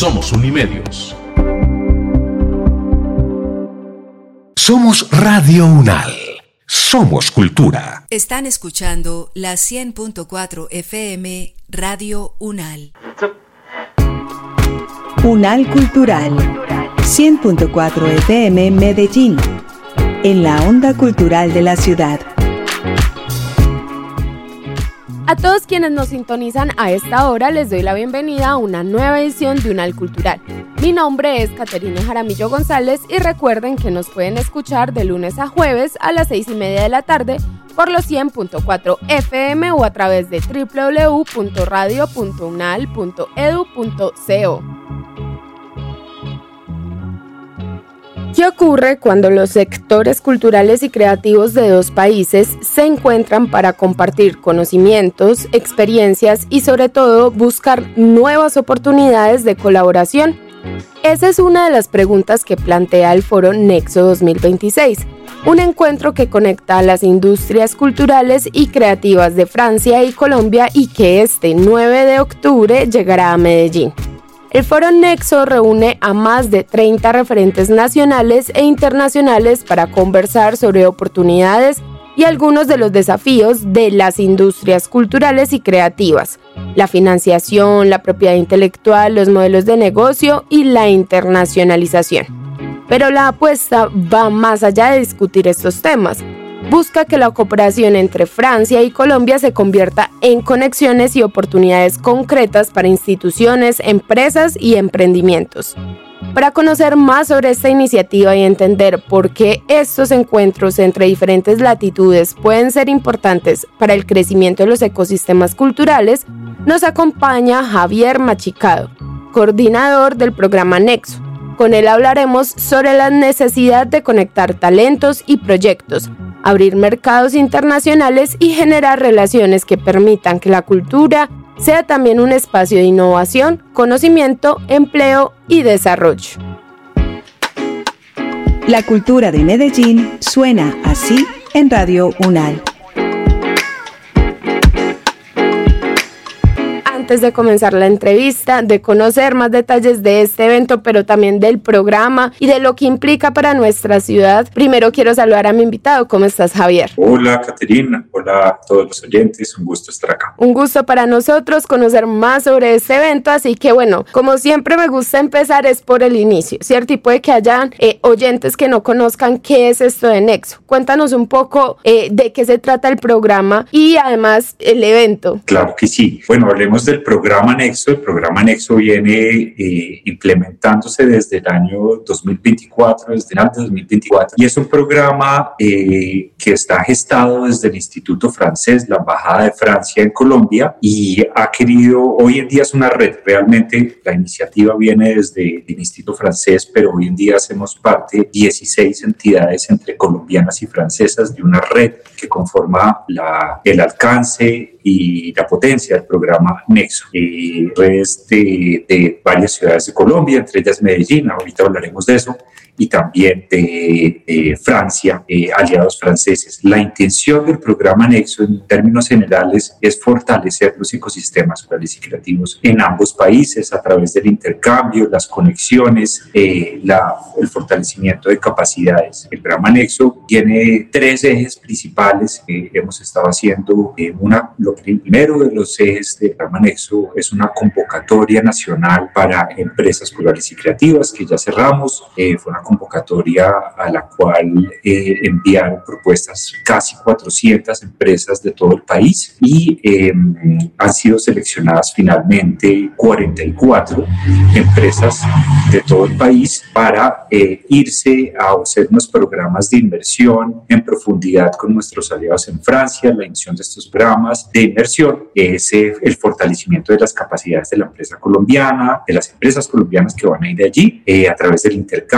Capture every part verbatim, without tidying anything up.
Somos Unimedios. Somos Radio UNAL. Somos cultura. Están escuchando la cien punto cuatro F M Radio UNAL. UNAL Cultural. cien punto cuatro F M Medellín. En la onda cultural de la ciudad. A todos quienes nos sintonizan a esta hora les doy la bienvenida a una nueva edición de UNAL Cultural. Mi nombre es Caterina Jaramillo González y recuerden que nos pueden escuchar de lunes a jueves a las seis y media de la tarde por los cien punto cuatro F M o a través de doble u doble u doble u punto radio punto unal punto e d u punto co. ¿Qué ocurre cuando los sectores culturales y creativos de dos países se encuentran para compartir conocimientos, experiencias y sobre todo buscar nuevas oportunidades de colaboración? Esa es una de las preguntas que plantea el Foro Nexo dos mil veintiséis, un encuentro que conecta a las industrias culturales y creativas de Francia y Colombia y que este nueve de octubre llegará a Medellín. El Foro Nexo reúne a más de treinta referentes nacionales e internacionales para conversar sobre oportunidades y algunos de los desafíos de las industrias culturales y creativas, la financiación, la propiedad intelectual, los modelos de negocio y la internacionalización. Pero la apuesta va más allá de discutir estos temas. Busca que la cooperación entre Francia y Colombia se convierta en conexiones y oportunidades concretas para instituciones, empresas y emprendimientos. Para conocer más sobre esta iniciativa y entender por qué estos encuentros entre diferentes latitudes pueden ser importantes para el crecimiento de los ecosistemas culturales, nos acompaña Javier Machicado, coordinador del programa Nexo. Con él hablaremos sobre la necesidad de conectar talentos y proyectos, abrir mercados internacionales y generar relaciones que permitan que la cultura sea también un espacio de innovación, conocimiento, empleo y desarrollo. La cultura de Medellín suena así en Radio UNAL. Antes de comenzar la entrevista, de conocer más detalles de este evento, pero también del programa y de lo que implica para nuestra ciudad, primero quiero saludar a mi invitado. ¿Cómo estás, Javier? Hola, Caterina. Hola a todos los oyentes. Un gusto estar acá. Un gusto para nosotros conocer más sobre este evento, así que bueno, como siempre me gusta empezar es por el inicio, ¿cierto? Y puede que hayan eh, oyentes que no conozcan qué es esto de Nexo. Cuéntanos un poco eh, de qué se trata el programa y además el evento. Claro que sí. Bueno, hablemos del programa Nexo. El programa Nexo viene eh, implementándose desde el año dos mil veinticuatro, desde el año dos mil veinticuatro, y es un programa eh, que está gestado desde el Instituto Francés, la Embajada de Francia en Colombia, y ha querido, hoy en día es una red, realmente la iniciativa viene desde el Instituto Francés, pero hoy en día hacemos parte dieciséis entidades entre colombianas y francesas de una red que conforma la, el alcance y la potencia del programa Nexo. Eh, redes de, de varias ciudades de Colombia, entre ellas Medellín, ahorita hablaremos de eso, y también de, de Francia, eh, aliados franceses. La intención del programa Nexo en términos generales es fortalecer los ecosistemas culturales y creativos en ambos países a través del intercambio, las conexiones, eh, la, el fortalecimiento de capacidades. El programa Nexo tiene tres ejes principales que hemos estado haciendo. Eh, una, lo primero de los ejes del programa Nexo es una convocatoria nacional para empresas culturales y creativas que ya cerramos. Eh, fue una convocatoria a la cual eh, enviaron propuestas casi cuatrocientas empresas de todo el país y eh, han sido seleccionadas finalmente cuarenta y cuatro empresas de todo el país para eh, irse a hacer unos programas de inversión en profundidad con nuestros aliados en Francia. La intención de estos programas de inversión es eh, el fortalecimiento de las capacidades de la empresa colombiana, de las empresas colombianas que van a ir allí eh, a través del intercambio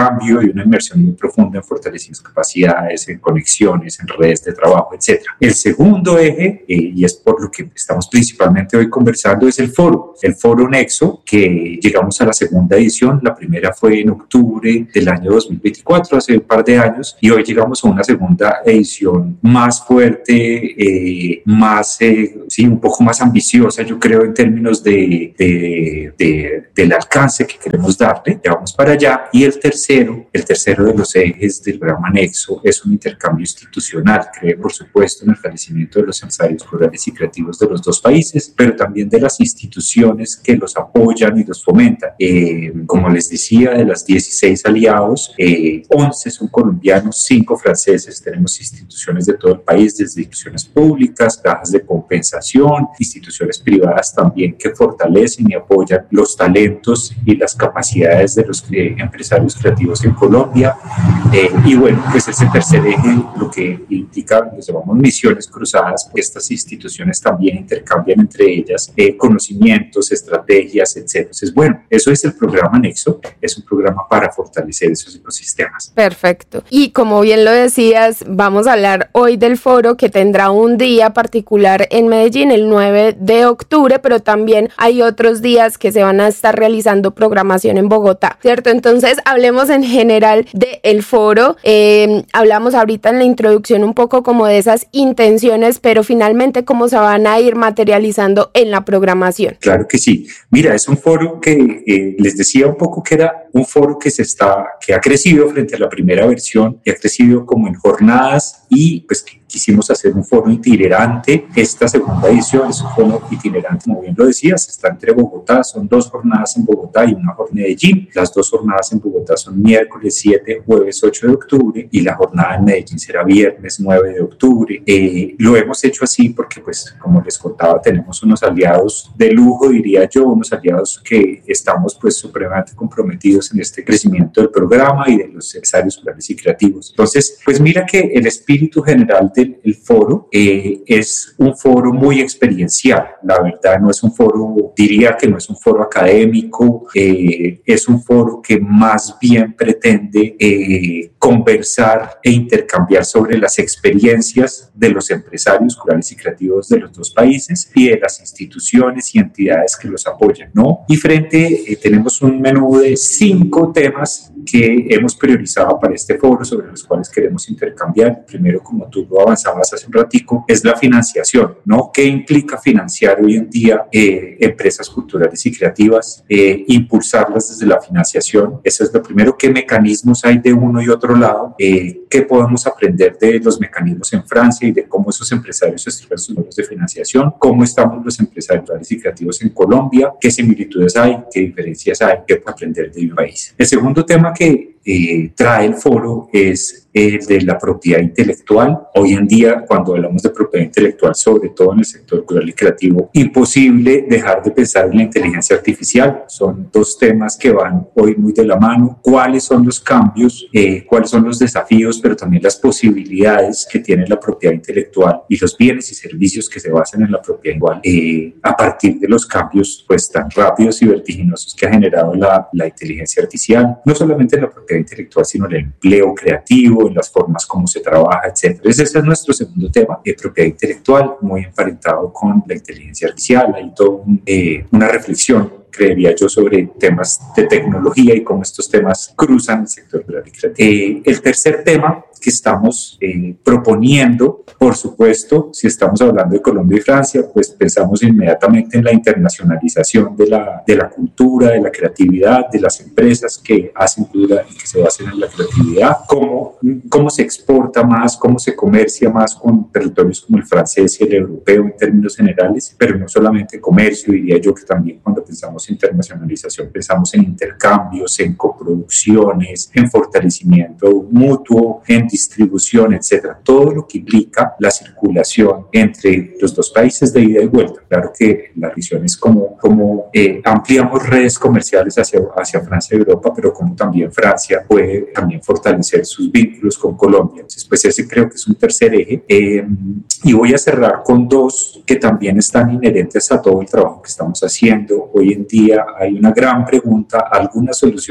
y una inmersión muy profunda en fortalecer capacidades, en conexiones, en redes de trabajo, etcétera. El segundo eje, eh, y es por lo que estamos principalmente hoy conversando, es el foro, el foro Nexo, que llegamos a la segunda edición. La primera fue en octubre del año dos mil veinticuatro, hace un par de años, y hoy llegamos a una segunda edición más fuerte, eh, más, eh, sí, un poco más ambiciosa, yo creo, en términos de, de, de, del alcance que queremos darle. Ya vamos para allá. Y el tercero, el tercero de los ejes del programa Nexo es un intercambio institucional. Cree, por supuesto, en el fortalecimiento de los empresarios culturales y creativos de los dos países, pero también de las instituciones que los apoyan y los fomentan. Eh, como les decía, de las dieciséis aliados, eh, once son colombianos, cinco franceses. Tenemos instituciones de todo el país, desde instituciones públicas, cajas de compensación, instituciones privadas también que fortalecen y apoyan los talentos y las capacidades de los eh, empresarios creativos en Colombia. Eh, y bueno, pues ese tercer eje, lo que indica, lo llamamos misiones cruzadas, porque estas instituciones también intercambian entre ellas eh, conocimientos, estrategias, etcétera. Entonces, bueno, eso es el programa Nexo, es un programa para fortalecer esos ecosistemas. Perfecto. Y como bien lo decías, vamos a hablar hoy del foro que tendrá un día particular en Medellín, el nueve de octubre, pero también hay otros días que se van a estar realizando programación en Bogotá, ¿cierto? Entonces, hablemos en general del foro. Eh, hablamos ahorita en la introducción un poco como de esas intenciones, pero finalmente cómo se van a ir materializando en la programación. Claro que sí. Mira, es un foro que eh, les decía un poco que era un foro que se está, que ha crecido frente a la primera versión, y ha crecido como en jornadas, y pues que quisimos hacer un foro itinerante. Esta segunda edición es un foro itinerante, como bien lo decías, está entre Bogotá, son dos jornadas en Bogotá y una jornada en Medellín. Las dos jornadas en Bogotá son miércoles siete, jueves ocho de octubre, y la jornada en Medellín será viernes nueve de octubre. Eh, lo hemos hecho así porque, pues, como les contaba, tenemos unos aliados de lujo, diría yo, unos aliados que estamos pues supremamente comprometidos en este crecimiento del programa y de los empresarios culturales y creativos. Entonces, pues mira que el espíritu general del el foro eh, es un foro muy experiencial. La verdad, no es un foro, diría que no es un foro académico, eh, es un foro que más bien pretende eh, conversar e intercambiar sobre las experiencias de los empresarios culturales y creativos de los dos países y de las instituciones y entidades que los apoyan, ¿no? Y frente eh, tenemos un menú de cinco temas que hemos priorizado para este foro, sobre los cuales queremos intercambiar. Primero, como tú lo avanzabas hace un ratico, es la financiación, ¿no? ¿Qué implica financiar hoy en día eh, empresas culturales y creativas? Eh, impulsarlas desde la financiación. Eso es lo primero. ¿Qué mecanismos hay de uno y otro lado? Eh, ¿Qué podemos aprender de los mecanismos en Francia y de cómo esos empresarios estructuran sus modelos de financiación? ¿Cómo estamos los empresarios culturales y creativos en Colombia? ¿Qué similitudes hay? ¿Qué diferencias hay? ¿Qué podemos aprender de un país? El segundo tema que eh, trae el foro es el de la propiedad intelectual. Hoy en día, cuando hablamos de propiedad intelectual, sobre todo en el sector cultural y creativo, imposible dejar de pensar en la inteligencia artificial. Son dos temas que van hoy muy de la mano. ¿Cuáles son los cambios? Eh, ¿Cuáles son los desafíos? Pero también las posibilidades que tiene la propiedad intelectual y los bienes y servicios que se basan en la propiedad igual eh, a partir de los cambios pues tan rápidos y vertiginosos que ha generado la, la inteligencia artificial, no solamente en la propiedad intelectual, sino en el empleo creativo, en las formas como se trabaja, etcétera. Ese es nuestro segundo tema, de propiedad intelectual, muy emparentado con la inteligencia artificial. Hay toda un, eh, una reflexión, creería yo, sobre temas de tecnología y cómo estos temas cruzan el sector cultural y creativo. Eh, el tercer tema que estamos eh, proponiendo, por supuesto, si estamos hablando de Colombia y Francia, pues pensamos inmediatamente en la internacionalización de la, de la cultura, de la creatividad, de las empresas que hacen cultura y que se basan en la creatividad, cómo, cómo se exporta más, cómo se comercia más con territorios como el francés y el europeo en términos generales, pero no solamente comercio, diría yo que también cuando pensamos en internacionalización pensamos en intercambios, en coproducciones, en fortalecimiento mutuo, en distribución, etcétera. Todo lo que implica la circulación entre los dos países de ida y vuelta. Claro que la visión es como, como eh, ampliamos redes comerciales hacia, hacia Francia y Europa, pero como también Francia puede también fortalecer sus vínculos con Colombia. Entonces, pues ese creo que es un tercer eje. Eh, y voy a cerrar con dos que también están inherentes a todo el trabajo que estamos haciendo. Hoy en día hay una gran pregunta, algunas soluciones y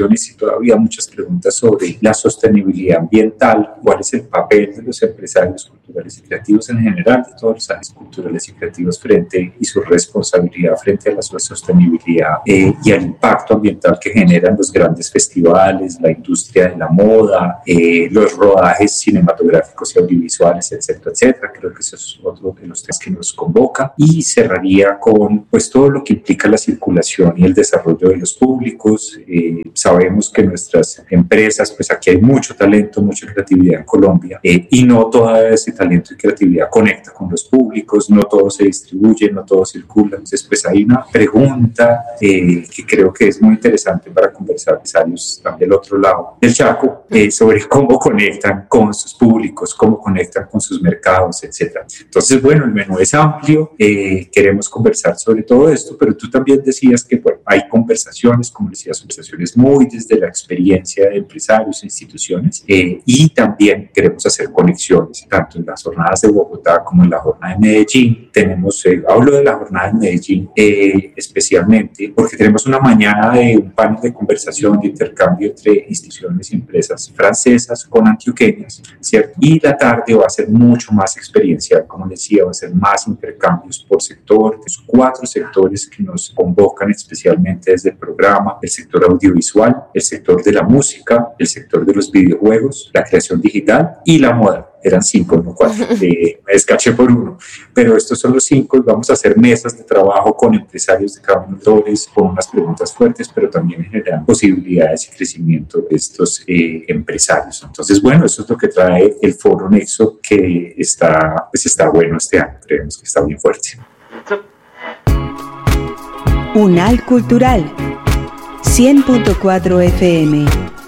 todavía muchas preguntas sobre la sostenibilidad ambiental, cuál es el papel de los empresarios culturales y creativos en general, de todos los agentes culturales y creativos frente y su responsabilidad frente a la sostenibilidad eh, y al impacto ambiental que generan los grandes festivales, la industria de la moda, eh, los rodajes cinematográficos y audiovisuales, etcétera, etcétera. Creo que eso es otro de los temas que nos convoca, y cerraría con pues todo lo que implica la circulación y el desarrollo de los públicos. Eh, sabemos que nuestras empresas, pues aquí hay mucho talento, mucha creatividad en Colombia, eh, y no todo ese talento y creatividad conecta con los públicos, no todo se distribuye, no todo circula. Entonces, pues hay una pregunta eh, que creo que es muy interesante para conversar empresarios también del otro lado del charco, eh, sobre cómo conectan con sus públicos, cómo conectan con sus mercados, etcétera. Entonces, bueno, el menú es amplio, eh, queremos conversar sobre todo esto, pero tú también decías que bueno, hay conversaciones, como decías, conversaciones muy desde la experiencia de empresarios e instituciones, eh, y también queremos hacer conexiones, tanto en las jornadas de Bogotá como en la jornada de Medellín. Tenemos, eh, hablo de la jornada de Medellín eh, especialmente, porque tenemos una mañana de un panel de conversación, de intercambio entre instituciones y empresas francesas con antioqueñas, ¿cierto? Y la tarde va a ser mucho más experiencial, como decía, va a ser más intercambios por sector, los cuatro sectores que nos convocan especialmente desde el programa: el sector audiovisual, el sector de la música, el sector de los videojuegos, la creación digital y la moda. Eran cinco, no cuatro, eh, me descaché por uno, pero estos son los cinco, y vamos a hacer mesas de trabajo con empresarios de cada uno de los sectores, con unas preguntas fuertes, pero también generan posibilidades y crecimiento de estos eh, empresarios. Entonces, bueno, eso es lo que trae el Foro Nexo, que está, pues está bueno este año, creemos que está bien fuerte. Unal Cultural, cien punto cuatro F M,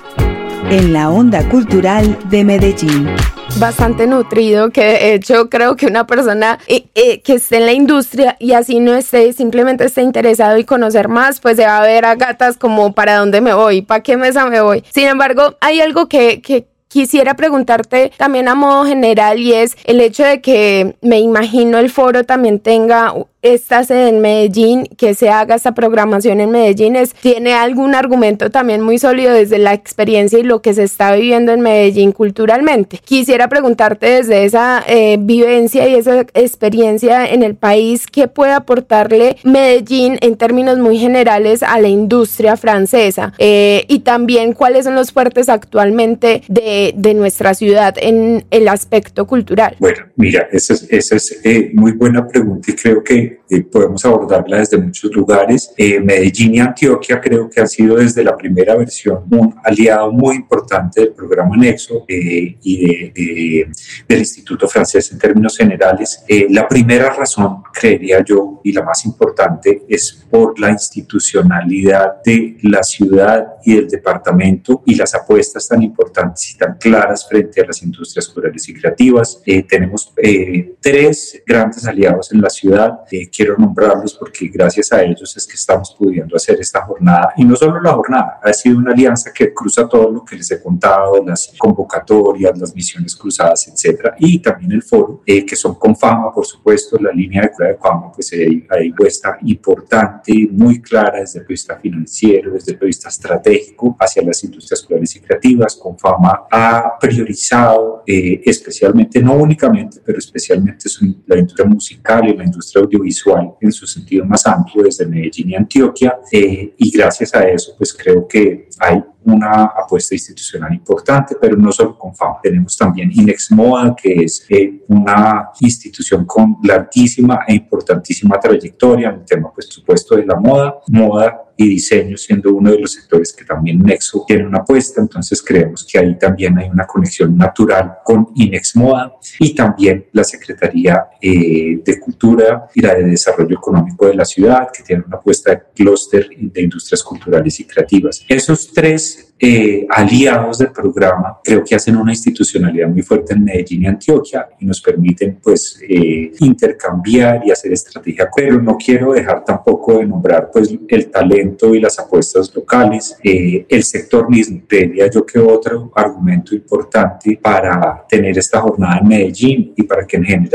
en la onda cultural de Medellín. Bastante nutrido, que de hecho creo que una persona eh, eh, que esté en la industria y así no esté, simplemente esté interesado y conocer más, pues se va a ver a gatas como para dónde me voy, para qué mesa me voy. Sin embargo, hay algo que, que quisiera preguntarte también a modo general, y es el hecho de que me imagino el foro también tenga esta sede en Medellín, que se haga esta programación en Medellín. Es, ¿tiene algún argumento también muy sólido desde la experiencia y lo que se está viviendo en Medellín culturalmente? Quisiera preguntarte desde esa eh, vivencia y esa experiencia en el país, ¿qué puede aportarle Medellín en términos muy generales a la industria francesa? Eh, y también, ¿cuáles son los fuertes actualmente de, de nuestra ciudad en el aspecto cultural? Bueno, mira, esa es, esa es eh, muy buena pregunta, y creo que Eh, podemos abordarla desde muchos lugares. Eh, Medellín y Antioquia creo que han sido desde la primera versión un aliado muy importante del programa Nexo eh, y de, de, del Instituto Francés en términos generales. Eh, la primera razón, creería yo, y la más importante, es por la institucionalidad de la ciudad y del departamento y las apuestas tan importantes y tan claras frente a las industrias culturales y creativas. Eh, tenemos eh, tres grandes aliados en la ciudad. Eh, quiero nombrarlos porque gracias a ellos es que estamos pudiendo hacer esta jornada, y no solo la jornada, ha sido una alianza que cruza todo lo que les he contado, las convocatorias, las misiones cruzadas, etcétera, y también el foro, eh, que son Confama, por supuesto. La línea de cura de Confama, pues hay, hay puesta importante, muy clara desde el punto de vista financiero, desde el punto de vista estratégico hacia las industrias culturales y creativas. Confama ha priorizado eh, especialmente, no únicamente, pero especialmente su, la industria musical y la industria audiovisual en su sentido más amplio desde Medellín y Antioquia, eh, y gracias a eso pues creo que hay una apuesta institucional importante, pero no solo con Confama. Tenemos también Inex Moda, que es eh, una institución con larguísima e importantísima trayectoria en el tema, pues, por supuesto, de la moda, moda y diseño, siendo uno de los sectores que también Nexo tiene una apuesta. Entonces creemos que ahí también hay una conexión natural con Inex Moda, y también la Secretaría eh, de Cultura y la de Desarrollo Económico de la ciudad, que tiene una apuesta de clúster de industrias culturales y creativas. Esos tres Eh, aliados del programa creo que hacen una institucionalidad muy fuerte en Medellín y Antioquia, y nos permiten pues eh, intercambiar y hacer estrategia, pero no quiero dejar tampoco de nombrar pues el talento y las apuestas locales, eh, el sector mismo. Creería yo que otro argumento importante para tener esta jornada en Medellín, y para que en general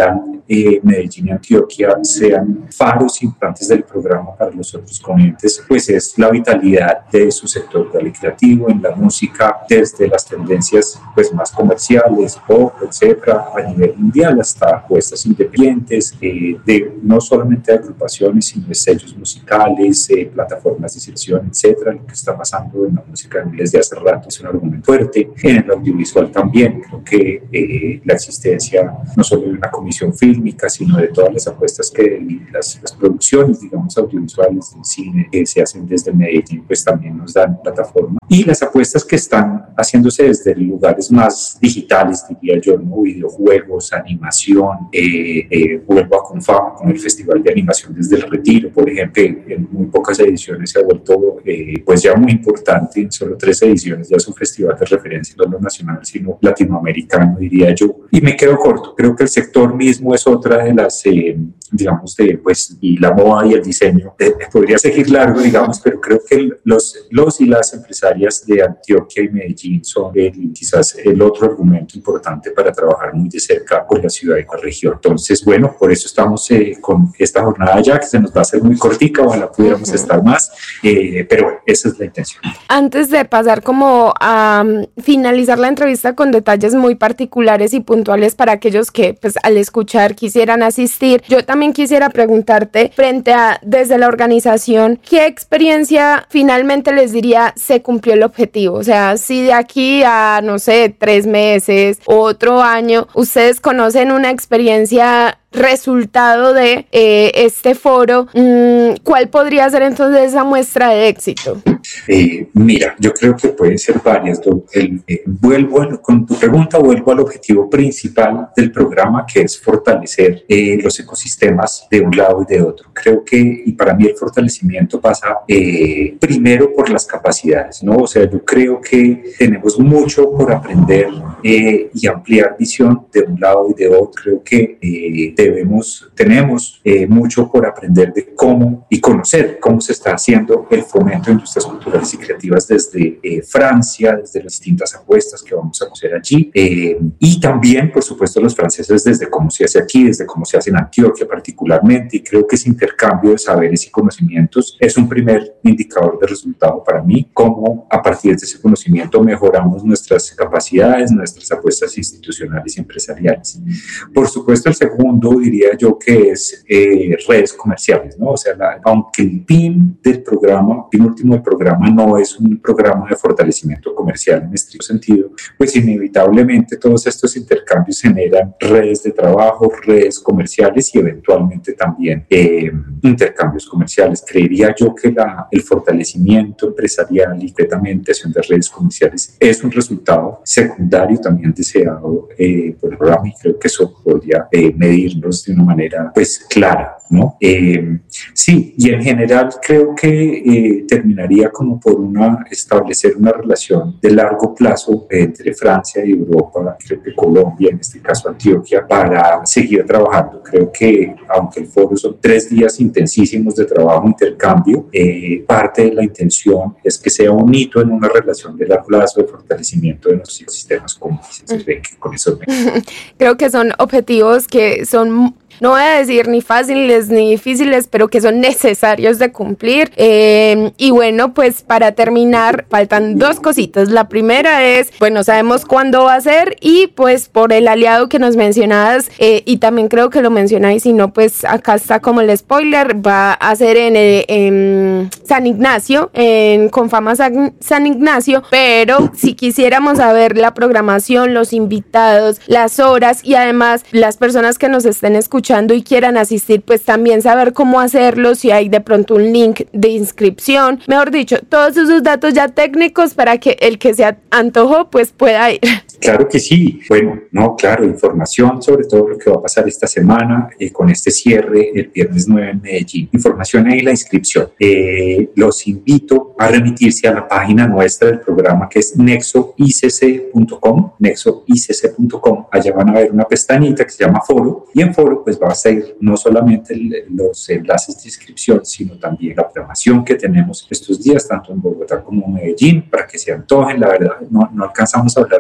eh, Medellín y Antioquia sean faros importantes del programa para los otros componentes, pues es la vitalidad de su sector cultural y creativo en la música, desde las tendencias pues más comerciales, pop, etcétera, a nivel mundial, hasta apuestas independientes, eh, de no solamente de agrupaciones, sino de sellos musicales, eh, plataformas de selección, etcétera. Lo que está pasando en la música desde hace rato es un argumento fuerte. En el audiovisual también, creo que eh, la existencia no solo de una comisión fílmica, sino de todas las apuestas que las, las producciones, digamos, audiovisuales del cine que se hacen desde Medellín, pues también nos dan plataforma. Y las apuestas que están haciéndose desde lugares más digitales, diría yo, ¿no? Videojuegos, animación, eh, eh, vuelvo a Confama con el Festival de Animación desde el Retiro, por ejemplo, en muy pocas ediciones se ha vuelto eh, pues ya muy importante, en solo tres ediciones ya es un festival de referencia no solo nacional, sino latinoamericano, diría yo. Y me quedo corto, creo que el sector mismo es otra de las, eh, digamos, de, pues, y la moda y el diseño, eh, podría seguir largo, digamos, pero creo que los, los y las empresarias de Antioquia y Medellín son el, quizás el otro argumento importante para trabajar muy de cerca con la ciudad y con la región. Entonces, bueno, por eso estamos eh, con esta jornada ya, que se nos va a hacer muy cortica, ojalá pudiéramos uh-huh. estar más, eh, pero bueno, esa es la intención. Antes de pasar como a um, finalizar la entrevista con detalles muy particulares y puntuales para aquellos que pues al escuchar quisieran asistir, yo también quisiera preguntarte frente a desde la organización, ¿qué experiencia finalmente les diría se cumplió el objetivo? O sea, si de aquí a no sé, tres meses, otro año, ustedes conocen una experiencia resultado de eh, este foro, mmm, ¿cuál podría ser entonces esa muestra de éxito? Eh, mira, yo creo que pueden ser varias. El, eh, vuelvo a, con tu pregunta, vuelvo al objetivo principal del programa, que es fortalecer eh, los ecosistemas de un lado y de otro. Creo que, y para mí el fortalecimiento pasa eh, primero por las capacidades, ¿no? O sea, yo creo que tenemos mucho por aprender eh, y ampliar visión de un lado y de otro. Creo que eh, debemos, tenemos eh, mucho por aprender de cómo y conocer cómo se está haciendo el fomento de industrias culturales y creativas desde eh, Francia, desde las distintas apuestas que vamos a conocer allí, eh, y también, por supuesto, los franceses desde cómo se hace aquí, desde cómo se hace en Antioquia particularmente, y creo que ese intercambio de saberes y conocimientos es un primer indicador de resultado para mí, cómo a partir de ese conocimiento mejoramos nuestras capacidades, nuestras apuestas institucionales y empresariales. Por supuesto, el segundo diría yo que es eh, redes comerciales, ¿no? O sea, la, aunque el fin del programa, el fin último del programa no es un programa de fortalecimiento comercial en estricto sentido, pues inevitablemente todos estos intercambios generan redes de trabajo, redes comerciales y eventualmente también eh, intercambios comerciales. Creería yo que la, el fortalecimiento empresarial y concretamente de redes comerciales es un resultado secundario también deseado eh, por el programa, y creo que eso podría eh, medirnos de una manera pues clara, ¿no? Eh, sí, y en general creo que eh, terminaría como por una, establecer una relación de largo plazo entre Francia y Europa, creo que Colombia, en este caso Antioquia, para seguir trabajando. Creo que aunque el foro son tres días intensísimos de trabajo, intercambio, eh, parte de la intención es que sea un hito en una relación de largo plazo de fortalecimiento de nuestros ecosistemas comunes. Se ve que con eso me... Creo que son objetivos que son, no voy a decir ni fáciles ni difíciles, pero que son necesarios de cumplir. Eh, y bueno, pues para terminar, faltan dos cositas. La primera es, bueno, sabemos cuándo va a ser, y pues por el aliado que nos mencionabas, eh, y también creo que lo mencionáis, si no, pues acá está como el spoiler, va a ser en, el, en San Ignacio, en Confama San, San Ignacio, pero si quisiéramos saber la programación, los invitados, las horas y además las personas que nos estén escuchando y quieran asistir, pues también saber cómo hacerlo, si hay de pronto un link de inscripción, mejor dicho, todos esos datos ya técnicos para que el que se antojó pues pueda ir. Claro que sí. Bueno, no, claro, información sobre todo lo que va a pasar esta semana eh, con este cierre el viernes nueve en Medellín. Información y la inscripción. Eh, los invito a remitirse a la página nuestra del programa, que es nexo i c c punto com, nexo i c c punto com. Allá van a ver una pestañita que se llama Foro, y en Foro pues va a ser no solamente el, los enlaces de inscripción, sino también la programación que tenemos estos días, tanto en Bogotá como en Medellín, para que se antojen. La verdad, no, no alcanzamos a hablar de los invitados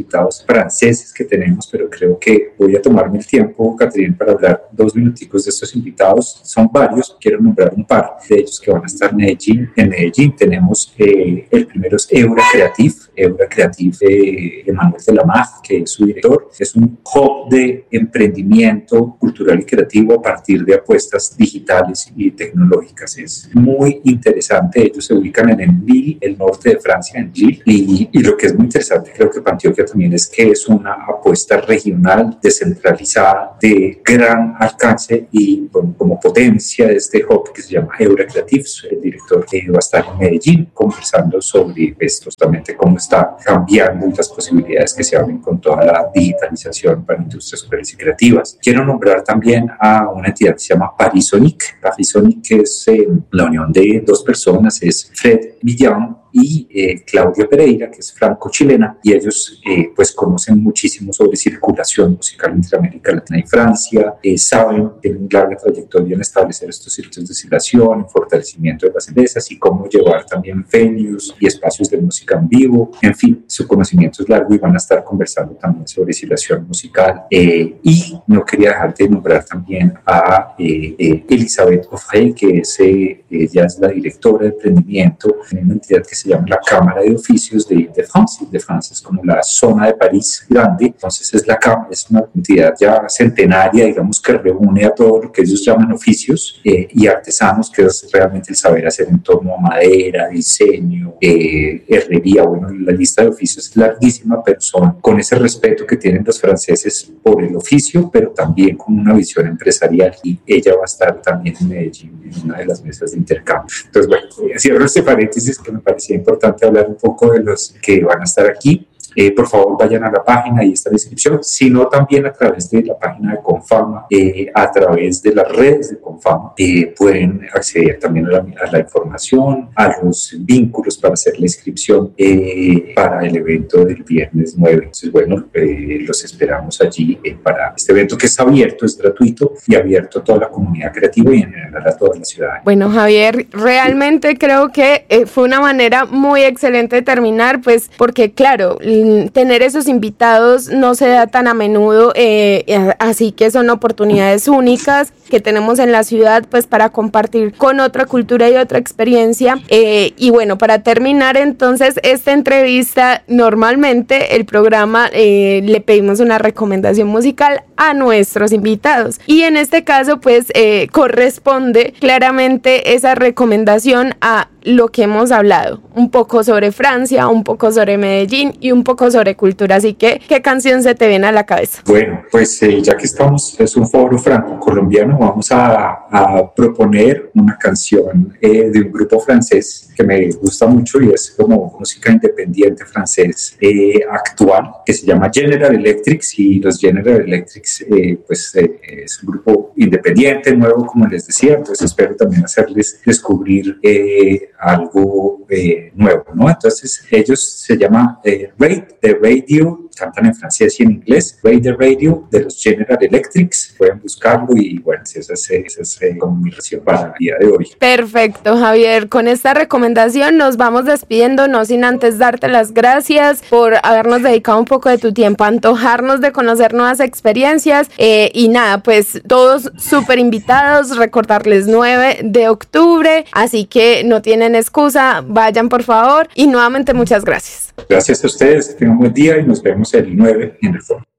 invitados franceses que tenemos, pero creo que voy a tomarme el tiempo, Catherine, para hablar dos minuticos de estos invitados. Son varios, quiero nombrar un par de ellos que van a estar en Medellín. En Medellín tenemos, eh, el primero es Eura Creative, Eura Creative de Emmanuel de la Mag, que es su director. Es un hub de emprendimiento cultural y creativo a partir de apuestas digitales y tecnológicas. Es muy interesante. Ellos se ubican en Lille, el norte de Francia, en Lille, y, y lo que es muy interesante, creo que para Antioquia también, es que es una apuesta regional, descentralizada, de gran alcance y bueno, como potencia de este hub que se llama Eura Creative. El director eh, va a estar en Medellín conversando sobre esto, justamente cómo está cambiando las posibilidades que se abren con toda la digitalización para industrias culturales y creativas. Quiero nombrar también a una entidad que se llama Parisonic. Parisonic, que es eh, la unión de dos personas, es Fred Villan y eh, Claudia Pereira, que es franco-chilena, y ellos eh, pues conocen muchísimo sobre circulación musical entre América Latina y Francia, eh, saben, tienen una larga trayectoria en establecer estos circuitos de circulación, en fortalecimiento de las empresas y cómo llevar también venues y espacios de música en vivo. En fin, su conocimiento es largo y van a estar conversando también sobre circulación musical. Eh, y no quería dejar de nombrar también a eh, eh, Elizabeth Offray, que es, eh, ella es la directora de emprendimiento en una entidad que se llama la Cámara de Oficios de, de France. De France es como la zona de París grande, entonces es, la, es una entidad ya centenaria, digamos, que reúne a todo lo que ellos llaman oficios eh, y artesanos, que es realmente el saber hacer en torno a madera, diseño, eh, herrería. Bueno, la lista de oficios es larguísima, pero son con ese respeto que tienen los franceses por el oficio, pero también con una visión empresarial, y ella va a estar también en Medellín en una de las mesas de intercambio. Entonces, bueno, cierro este paréntesis que me parecía importante hablar un poco de los que van a estar aquí. Eh, por favor, vayan a la página, ahí está la inscripción, sino también a través de la página de Confama, eh, a través de las redes de Confama, eh, pueden acceder también a la, a la información, a los vínculos para hacer la inscripción eh, para el evento del viernes nueve. Entonces, bueno, eh, los esperamos allí eh, para este evento, que es abierto, es gratuito y abierto a toda la comunidad creativa y en general a toda la ciudad. Bueno, Javier, realmente creo que eh, fue una manera muy excelente de terminar, pues porque claro, tener esos invitados no se da tan a menudo, eh, así que son oportunidades únicas que tenemos en la ciudad, pues para compartir con otra cultura y otra experiencia. Eh, y bueno, para terminar entonces esta entrevista, normalmente el programa eh, le pedimos una recomendación musical a nuestros invitados, y en este caso pues eh, corresponde claramente esa recomendación a lo que hemos hablado, un poco sobre Francia, un poco sobre Medellín y un poco sobre cultura. Así que, ¿qué canción se te viene a la cabeza? Bueno, pues eh, ya que estamos, es un foro franco-colombiano, vamos a, a proponer una canción eh, de un grupo francés que me gusta mucho y es como música independiente francés eh, actual, que se llama General Electric. Y los General Electric eh, pues eh, es un grupo independiente, nuevo, como les decía, pues espero también hacerles descubrir eh, algo eh, nuevo, ¿no? Entonces ellos se llaman eh, Rate the Radio, cantan en francés y en inglés, Rate the Radio de los General Electric. Pueden buscarlo y bueno, esa es, esa es eh, como mi reacción para el día de hoy. Perfecto, Javier, con esta recomendación nos vamos despidiendo, no sin antes darte las gracias por habernos dedicado un poco de tu tiempo, antojarnos de conocer nuevas experiencias eh, y nada, pues todos súper invitados, recordarles nueve de octubre, así que no tienen excusa, vayan por favor, y nuevamente muchas gracias. Gracias a ustedes, que tengan un buen día y nos vemos el nueve en el foro.